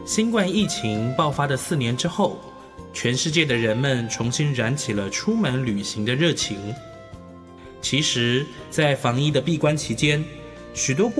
新冠疫情爆发的4年之后，全世界的人们重新燃起了出门旅行的热情。其实，在防疫的闭关期间，许多